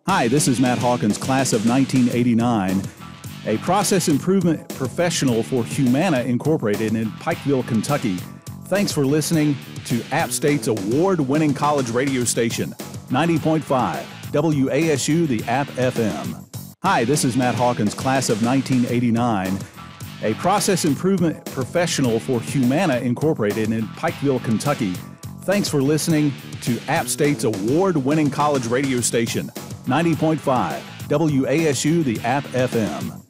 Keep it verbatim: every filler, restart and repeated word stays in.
Hi, this is Matt Hawkins, class of nineteen eighty-nine, a process improvement professional for Humana Incorporated in Pikeville, Kentucky. Thanks for listening to App State's award-winning college radio station, ninety point five W A S U, the App F M. Hi, this is Matt Hawkins, class of nineteen eighty-nine, a process improvement professional for Humana Incorporated in Pikeville, Kentucky. Thanks for listening to App State's award-winning college radio station, ninety point five W A S U, the App F M.